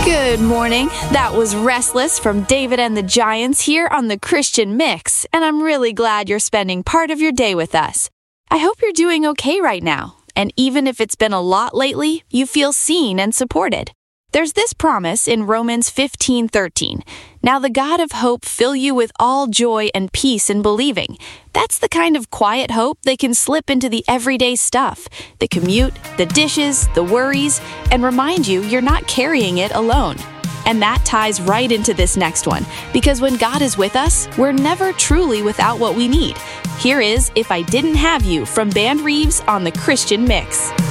Good morning. That was Restless from David and the Giants here on the Christian Mix, and I'm really glad you're spending part of your day with us. I hope you're doing okay right now, and even if it's been a lot lately, you feel seen and supported. There's this promise in Romans 15:13. Now the God of hope fill you with all joy and peace in believing. That's the kind of quiet hope that can slip into the everyday stuff, the commute, the dishes, the worries, and remind you you're not carrying it alone. And that ties right into this next one, because when God is with us, we're never truly without what we need. Here is If I Didn't Have You from Band Reeves on the Christian Mix.